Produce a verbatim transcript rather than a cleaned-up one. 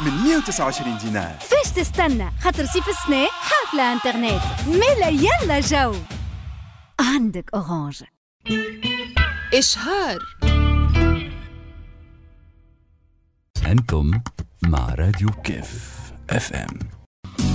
من مية وتسعة وعشرين دينار. فاش تستنى؟ خاطر صيف السنة حفلة انترنت ميلا يلا جو عندك أورانج. إشهار. أنتم مع راديو كيف اف ام.